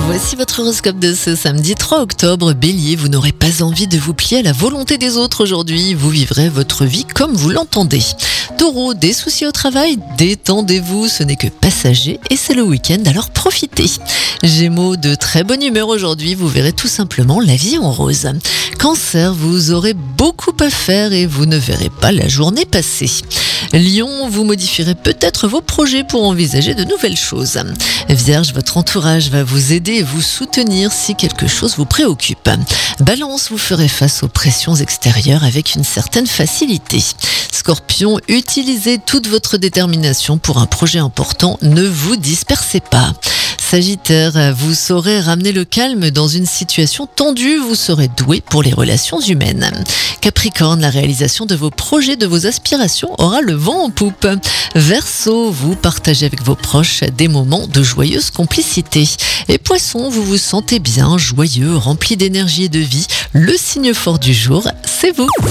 Voici votre horoscope de ce samedi 3 octobre. Bélier, vous n'aurez pas envie de vous plier à la volonté des autres aujourd'hui. Vous vivrez votre vie comme vous l'entendez. Taureau, des soucis au travail, détendez-vous, ce n'est que passager et c'est le week-end, alors profitez. Gémeaux, de très bonne humeur aujourd'hui, vous verrez tout simplement la vie en rose. Cancer, vous aurez beaucoup à faire et vous ne verrez pas la journée passer. Lion, vous modifierez peut-être vos projets pour envisager de nouvelles choses. Vierge, votre entourage va vous aider et vous soutenir si quelque chose vous préoccupe. Balance, vous ferez face aux pressions extérieures avec une certaine facilité. Scorpion, utilisez toute votre détermination pour un projet important, ne vous dispersez pas. Sagittaire, vous saurez ramener le calme dans une situation tendue, vous serez doué pour les relations humaines. Capricorne, la réalisation de vos projets, de vos aspirations aura le vent en poupe. Verseau, vous partagez avec vos proches des moments de joyeuse complicité. Et Poisson, vous vous sentez bien, joyeux, rempli d'énergie et de vie. Le signe fort du jour, c'est vous.